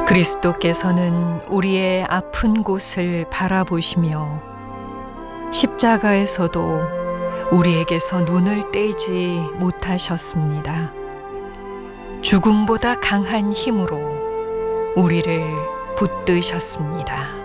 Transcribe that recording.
그리스도께서는 우리의 아픈 곳을 바라보시며 십자가에서도 우리에게서 눈을 떼지 못하셨습니다. 죽음보다 강한 힘으로 우리를 붙드셨습니다.